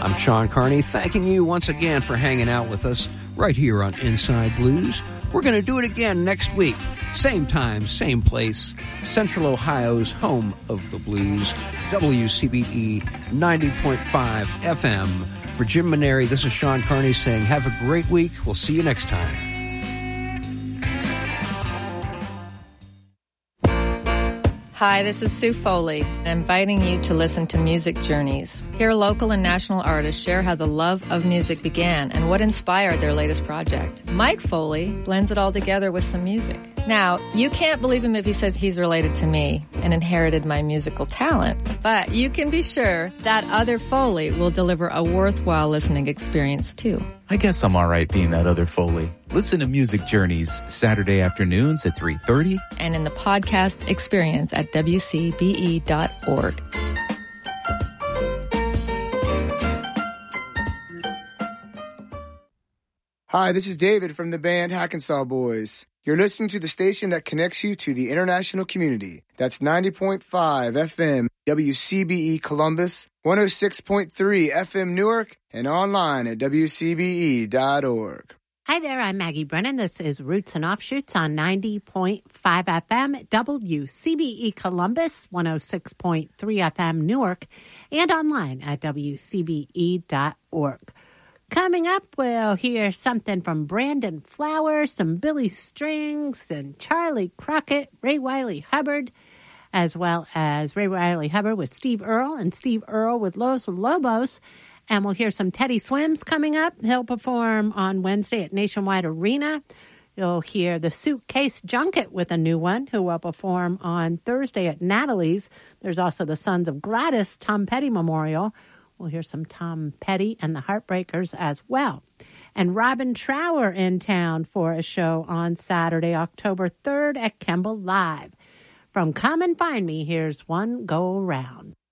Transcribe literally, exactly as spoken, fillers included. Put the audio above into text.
I'm Sean Carney, thanking you once again for hanging out with us right here on Inside Blues. We're going to do it again next week. Same time, same place. Central Ohio's home of the blues. W C B E ninety point five F M. For Jim Maneri, this is Sean Carney saying have a great week. We'll see you next time. Hi, this is Sue Foley, inviting you to listen to Music Journeys. Here, local and national artists share how the love of music began and what inspired their latest project. Mike Foley blends it all together with some music. Now, you can't believe him if he says he's related to me and inherited my musical talent, but you can be sure that other Foley will deliver a worthwhile listening experience, too. I guess I'm all right being that other Foley. Listen to Music Journeys Saturday afternoons at three thirty. And in the podcast experience at W C B E dot org. Hi, this is David from the band Hackensaw Boys. You're listening to the station that connects you to the international community. That's ninety point five F M W C B E Columbus, one oh six point three F M Newark, and online at W C B E dot org. Hi there, I'm Maggie Brennan. This is Roots and Offshoots on ninety point five F M W C B E Columbus, one oh six point three F M Newark, and online at W C B E dot org. Coming up, we'll hear something from Brandon Flowers, some Billy Strings, and Charlie Crockett, Ray Wiley Hubbard, as well as Ray Wiley Hubbard with Steve Earle and Steve Earle with Los Lobos. And we'll hear some Teddy Swims coming up. He'll perform on Wednesday at Nationwide Arena. You'll hear the Suitcase Junket with a new one, who will perform on Thursday at Natalie's. There's also the Sons of Gladys Tom Petty Memorial. We'll hear some Tom Petty and the Heartbreakers as well. And Robin Trower in town for a show on Saturday, October third at Kemble Live. From Come and Find Me, here's One Go Around.